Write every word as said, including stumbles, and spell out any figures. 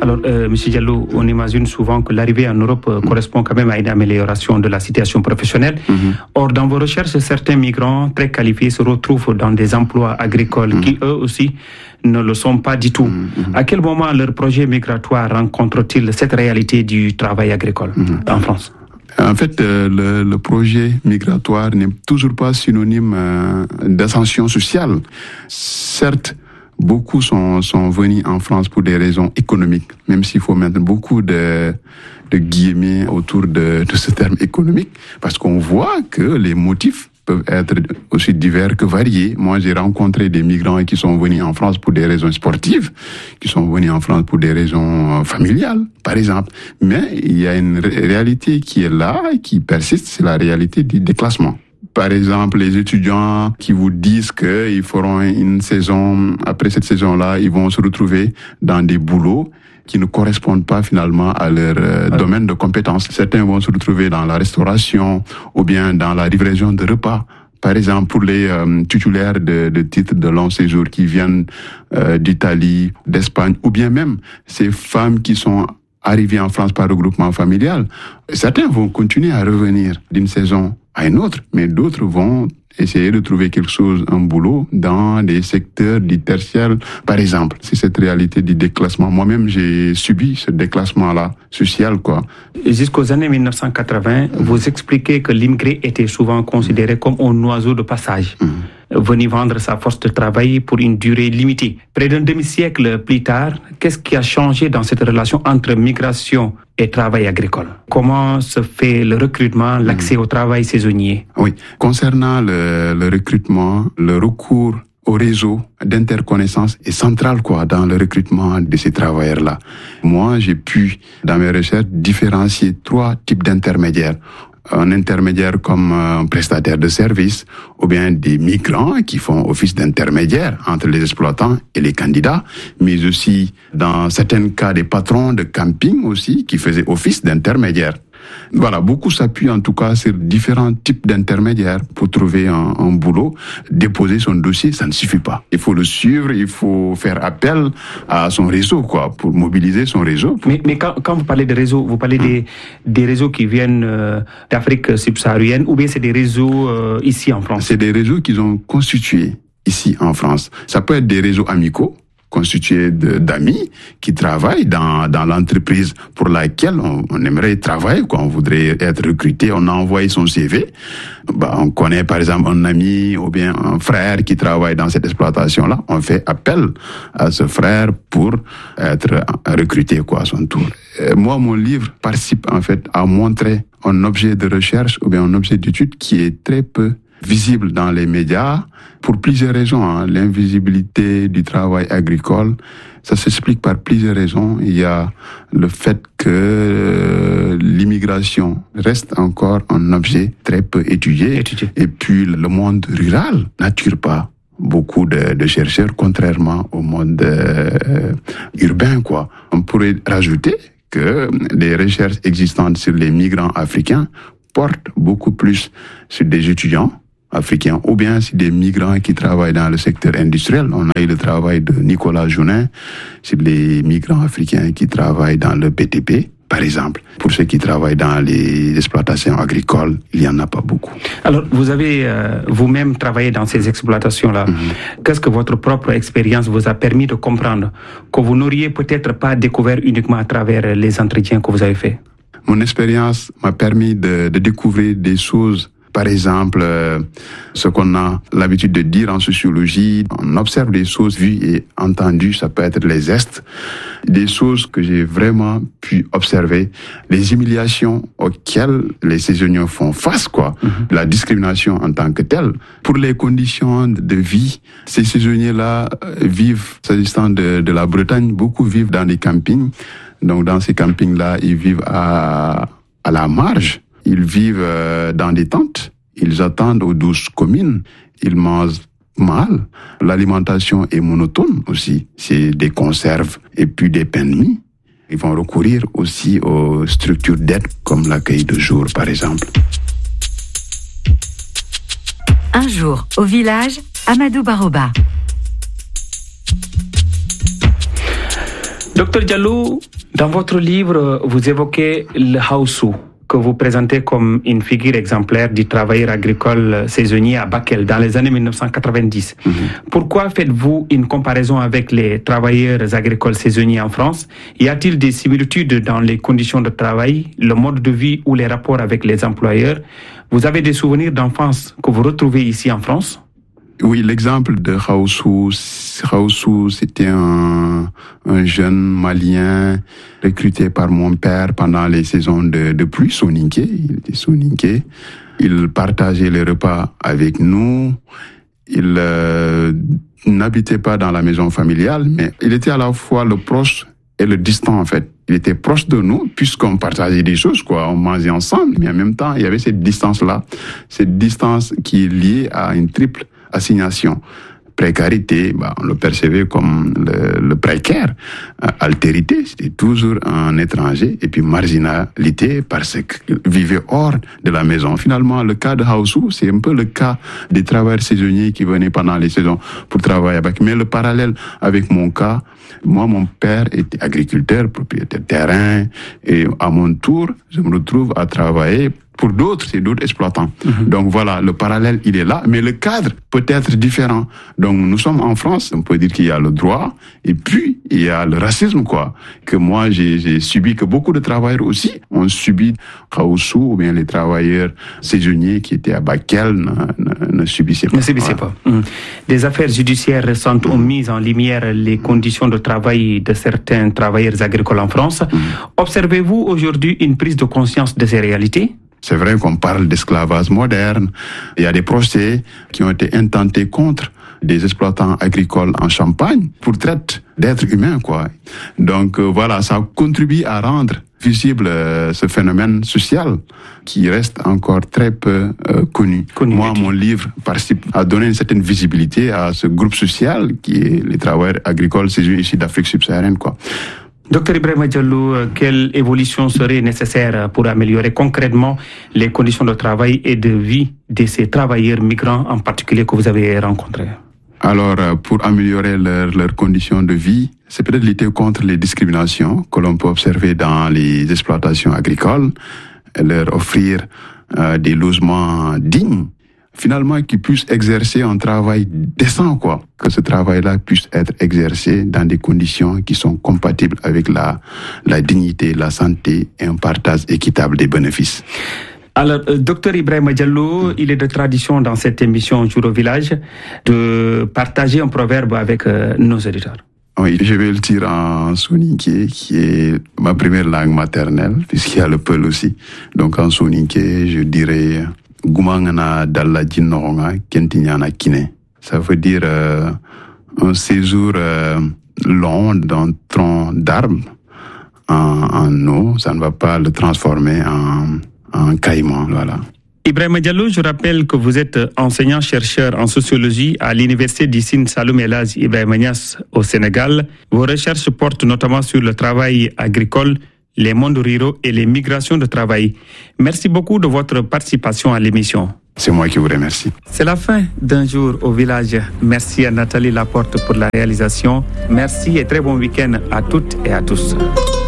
Alors, euh, M. Diallo, on imagine souvent que l'arrivée en Europe euh, mmh. correspond quand même à une amélioration de la situation professionnelle. Mmh. Or, dans vos recherches, certains migrants très qualifiés se retrouvent dans des emplois agricoles mmh. qui, eux aussi, ne le sont pas du tout. Mmh. À quel moment leur projet migratoire rencontre-t-il cette réalité du travail agricole mmh. en France ? En fait, euh, le, le projet migratoire n'est toujours pas synonyme euh, d'ascension sociale. Certes, beaucoup sont, sont venus en France pour des raisons économiques, même s'il faut mettre beaucoup de, de guillemets autour de, de ce terme économique, parce qu'on voit que les motifs peuvent être aussi divers que variés. Moi, j'ai rencontré des migrants qui sont venus en France pour des raisons sportives, qui sont venus en France pour des raisons familiales, par exemple. Mais il y a une ré- réalité qui est là, qui persiste, c'est la réalité du déclassement. Par exemple, les étudiants qui vous disent qu'ils feront une saison, après cette saison-là, ils vont se retrouver dans des boulots qui ne correspondent pas finalement à leur euh, ouais. domaine de compétences. Certains vont se retrouver dans la restauration ou bien dans la livraison de repas. Par exemple, pour les euh, titulaires de, de titres de long séjour qui viennent euh, d'Italie, d'Espagne, ou bien même ces femmes qui sont arrivées en France par regroupement familial, certains vont continuer à revenir d'une saison à une autre, mais d'autres vont essayer de trouver quelque chose, un boulot, dans des secteurs dits tertiaires, par exemple. C'est cette réalité du déclassement. Moi-même, j'ai subi ce déclassement-là, social, quoi. Jusqu'aux années mille neuf cent quatre-vingts, mmh. vous expliquez que l'immigré était souvent considéré comme un oiseau de passage, mmh. venu vendre sa force de travail pour une durée limitée. Près d'un demi-siècle plus tard, qu'est-ce qui a changé dans cette relation entre migration et travail agricole? Comment se fait le recrutement, l'accès mmh. au travail saisonnier? Oui, concernant le, le recrutement, le recours au réseau d'interconnaissance est central, quoi, dans le recrutement de ces travailleurs-là. Moi, j'ai pu, dans mes recherches, différencier trois types d'intermédiaires. Un intermédiaire comme un prestataire de services, ou bien des migrants qui font office d'intermédiaire entre les exploitants et les candidats, mais aussi, dans certains cas, des patrons de camping aussi, qui faisaient office d'intermédiaire. Voilà, beaucoup s'appuient en tout cas sur différents types d'intermédiaires pour trouver un, un boulot. Déposer son dossier, ça ne suffit pas. Il faut le suivre, il faut faire appel à son réseau, quoi, pour mobiliser son réseau. Pour... Mais, mais quand, quand vous parlez de réseau, vous parlez hum. des, des réseaux qui viennent euh, d'Afrique subsaharienne, ou bien c'est des réseaux euh, ici en France? C'est des réseaux qu'ils ont constitués ici en France. Ça peut être des réseaux amicaux, constitué de, d'amis qui travaillent dans, dans l'entreprise pour laquelle on, on aimerait travailler, quoi. On voudrait être recruté, on a envoyé son C V. Bah, on connaît par exemple un ami ou bien un frère qui travaille dans cette exploitation-là. On fait appel à ce frère pour être recruté, quoi, à son tour. Et moi, mon livre participe en fait à montrer un objet de recherche ou bien un objet d'étude qui est très peu visible dans les médias pour plusieurs raisons. Hein. L'invisibilité du travail agricole, ça s'explique par plusieurs raisons. Il y a le fait que l'immigration reste encore un objet très peu étudié. étudié. Et puis le monde rural n'attire pas beaucoup de, de chercheurs, contrairement au monde euh, urbain, quoi. On pourrait rajouter que les recherches existantes sur les migrants africains portent beaucoup plus sur des étudiants africains, ou bien c'est des migrants qui travaillent dans le secteur industriel. On a eu le travail de Nicolas Jounin sur les migrants africains qui travaillent dans le B T P, par exemple. Pour ceux qui travaillent dans les exploitations agricoles, il n'y en a pas beaucoup. Alors, vous avez euh, vous-même travaillé dans ces exploitations-là. Mm-hmm. Qu'est-ce que votre propre expérience vous a permis de comprendre que vous n'auriez peut-être pas découvert uniquement à travers les entretiens que vous avez faits? Mon expérience m'a permis de, de découvrir des choses. Par exemple, euh, ce qu'on a l'habitude de dire en sociologie, on observe des choses vues et entendues, ça peut être les gestes, des choses que j'ai vraiment pu observer, les humiliations auxquelles les saisonniers font face, quoi, mm-hmm. la discrimination en tant que telle. Pour les conditions de vie, ces saisonniers-là vivent, s'agissant de, de la Bretagne, beaucoup vivent dans des campings. Donc dans ces campings-là, ils vivent à, à la marge. Ils vivent dans des tentes, ils attendent aux douches communes, ils mangent mal. L'alimentation est monotone aussi, c'est des conserves et puis des pains de mie. Ils vont recourir aussi aux structures d'aide comme l'accueil de jour, par exemple. Un jour, au village, Amadou Baroba. Docteur Diallo, dans votre livre, vous évoquez le Haoussou, que vous présentez comme une figure exemplaire du travailleur agricole saisonnier à Bakel dans les années mille neuf cent quatre-vingt-dix. Mm-hmm. Pourquoi faites-vous une comparaison avec les travailleurs agricoles saisonniers en France? Y a-t-il des similitudes dans les conditions de travail, le mode de vie ou les rapports avec les employeurs? Vous avez des souvenirs d'enfance que vous retrouvez ici en France? Oui, l'exemple de Haoussou, Haoussou, c'était un, un jeune Malien recruté par mon père pendant les saisons de, de pluie, soninké, il était soninké. Il partageait les repas avec nous. Il euh, n'habitait pas dans la maison familiale, mais il était à la fois le proche et le distant, en fait. Il était proche de nous, puisqu'on partageait des choses, quoi. On mangeait ensemble, mais en même temps, il y avait cette distance-là. Cette distance qui est liée à une triple assignation. Précarité, bah, on le percevait comme le, le précaire. Euh, altérité, c'était toujours un étranger. Et puis marginalité, parce qu'il vivait hors de la maison. Finalement, le cas de Haoussou, c'est un peu le cas des travailleurs saisonniers qui venaient pendant les saisons pour travailler avec. Mais le parallèle avec mon cas, moi, mon père était agriculteur, propriétaire de terrain. Et à mon tour, je me retrouve à travailler pour d'autres, c'est d'autres exploitants. Mm-hmm. Donc voilà, le parallèle, il est là, mais le cadre peut être différent. Donc nous sommes en France, on peut dire qu'il y a le droit, et puis il y a le racisme, quoi, que moi j'ai, j'ai subi, que beaucoup de travailleurs aussi ont subi. Haoussou, ou bien les travailleurs saisonniers qui étaient à Bakel ne, ne, ne subissaient pas. Ne subissaient pas. Mmh. Des affaires judiciaires récentes mmh. ont mis en lumière les conditions de travail de certains travailleurs agricoles en France. Mmh. Observez-vous aujourd'hui une prise de conscience de ces réalités? C'est vrai qu'on parle d'esclavage moderne. Il y a des procès qui ont été intentés contre des exploitants agricoles en Champagne pour traite d'êtres humains, quoi. Donc euh, voilà, ça contribue à rendre visible euh, ce phénomène social qui reste encore très peu euh, connu. connu. Moi, mon livre participe à donner une certaine visibilité à ce groupe social qui est les travailleurs agricoles saisonniers ici d'Afrique subsaharienne, quoi. Docteur Ibrahima Diallo, quelle évolution serait nécessaire pour améliorer concrètement les conditions de travail et de vie de ces travailleurs migrants en particulier que vous avez rencontrés? Alors, pour améliorer leurs leur conditions de vie, c'est peut-être lutter contre les discriminations que l'on peut observer dans les exploitations agricoles, leur offrir euh, des logements dignes, finalement, qu'ils puissent exercer un travail décent, quoi. Que ce travail-là puisse être exercé dans des conditions qui sont compatibles avec la, la dignité, la santé et un partage équitable des bénéfices. Alors, euh, docteur Ibrahima Diallo, il est de tradition dans cette émission Jour au village de partager un proverbe avec euh, nos auditeurs. Oui, je vais le dire en soninké, qui est ma première langue maternelle, puisqu'il y a le peul aussi. Donc en soninké, je dirais Goumangana dalla jinnoronga kentinyana kine. Ça veut dire euh, un séjour euh, long d'un tronc d'arbre en, en eau. Ça ne va pas le transformer en, en caïman, voilà. Ibrahima Diallo, je rappelle que vous êtes enseignant-chercheur en sociologie à l'université du Sine Saloum El Hadji Ibrahima Niass au Sénégal. Vos recherches portent notamment sur le travail agricole, les mondes ruraux et les migrations de travail. Merci beaucoup de votre participation à l'émission. C'est moi qui vous remercie. C'est la fin d'un jour au village. Merci à Nathalie Laporte pour la réalisation. Merci et très bon week-end à toutes et à tous.